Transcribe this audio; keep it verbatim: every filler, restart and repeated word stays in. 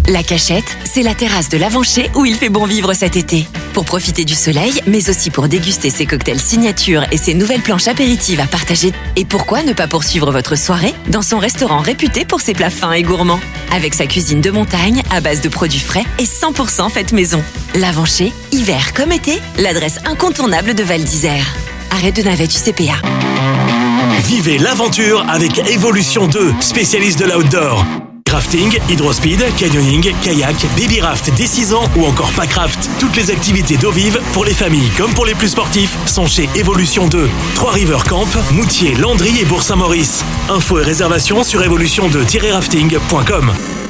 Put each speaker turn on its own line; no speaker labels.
La Cachette, c'est la terrasse de l'Avancher où il fait bon vivre cet été. Pour profiter du soleil, mais aussi pour déguster ses cocktails signature et ses nouvelles planches apéritives à partager. Et pourquoi ne pas poursuivre votre soirée dans son restaurant réputé pour ses plats fins et gourmands, avec sa cuisine de montagne à base de produits frais et cent pour cent faite maison. L'Avancher, hiver comme été, l'adresse incontournable de Val d'Isère. Arrêt de navette U C P A.
Vivez l'aventure avec Evolution deux, spécialiste de l'outdoor. Crafting, hydrospeed, canyoning, kayak, baby raft dès six ans ou encore pack raft. Toutes les activités d'eau vive, pour les familles comme pour les plus sportifs, sont chez Evolution deux. Trois-River Camp, Moutier, Landry et Bourg-Saint-Maurice. Infos et réservations sur evolution deux tiret rafting point com.